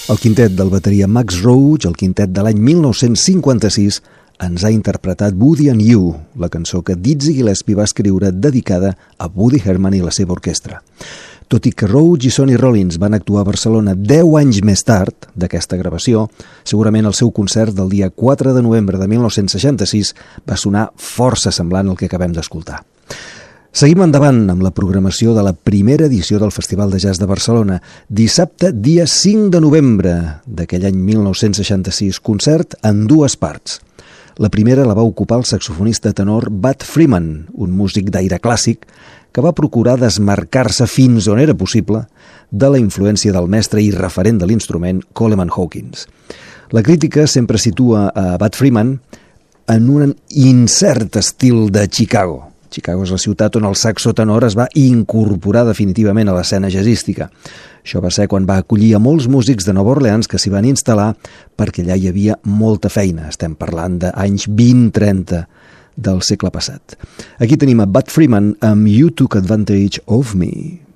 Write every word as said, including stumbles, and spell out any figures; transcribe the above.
El quintet del bateria Max Roach, el quintet de l'any mil nou-cents cinquanta-sis, ens ha interpretat Woody and You, la cançó que Dizzy Gillespie va escriure dedicada a Woody Herman i la seva orquestra. Tot i que Roach i Sonny Rollins van actuar a Barcelona deu anys més tard d'aquesta gravació, segurament el seu concert del dia quatre de novembre de mil nou-cents seixanta-sis va sonar força semblant al que acabem d'escoltar. Seguim endavant amb la programació de la primera edició del Festival de Jazz de Barcelona. Dissabte, dia cinc de novembre d'aquell any mil nou-cents seixanta-sis, concert en dues parts. La primera la va ocupar el saxofonista tenor Bud Freeman, un músic d'aire clàssic que va procurar desmarcar-se fins on era possible de la influència del mestre i referent de l'instrument Coleman Hawkins. La crítica sempre situa a Bud Freeman en un incert estil de Chicago. Chicago és la ciutat on el saxo tenor es va incorporar definitivament a l'escena jazzística. Això va ser quan va acollir a molts músics de Nova Orleans que s'hi van instal·lar perquè allà hi havia molta feina. Estem parlant d'anys vint trenta del segle passat. Aquí tenim a Bud Freeman amb You Took Advantage of Me.